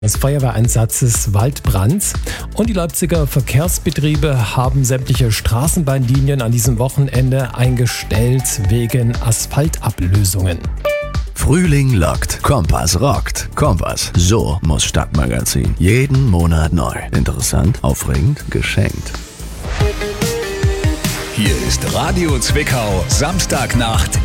des Feuerwehreinsatzes Waldbrand. Und die Leipziger Verkehrsbetriebe haben sämtliche Straßenbahnlinien an diesem Wochenende eingestellt wegen Asphaltablösungen. Frühling lockt, Kompass rockt. Kompass, so muss Stadtmagazin. Jeden Monat neu. Interessant, aufregend, geschenkt. Hier ist Radio Zwickau, Samstagnacht